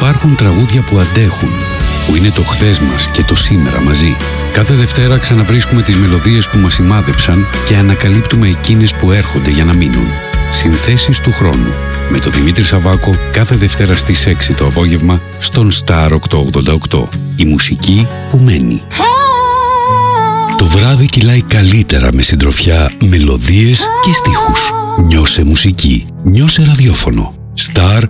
Υπάρχουν τραγούδια που αντέχουν, που είναι το χθες μας και το σήμερα μαζί. Κάθε Δευτέρα ξαναβρίσκουμε τις μελωδίες που μας σημάδεψαν και ανακαλύπτουμε εκείνες που έρχονται για να μείνουν. Συνθέσεις του χρόνου. Με τον Δημήτρη Σαββάκο κάθε Δευτέρα στις 6 το απόγευμα στον Star 888. Η μουσική που μένει. Το βράδυ κυλάει καλύτερα με συντροφιά, μελωδίες και στίχους. Νιώσε μουσική. Νιώσε ραδιόφωνο. Star